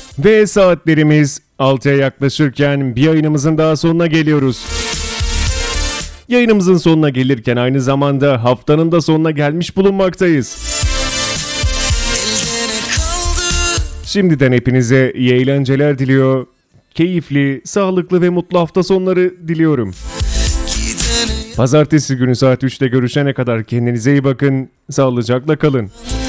Ve saatlerimiz 6'ya yaklaşırken bir yayınımızın daha sonuna geliyoruz. Yayınımızın sonuna gelirken aynı zamanda haftanın da sonuna gelmiş bulunmaktayız. Şimdiden hepinize iyi eğlenceler diliyor. Keyifli, sağlıklı ve mutlu hafta sonları diliyorum. Pazartesi günü saat 3'te görüşene kadar kendinize iyi bakın. Sağlıcakla kalın.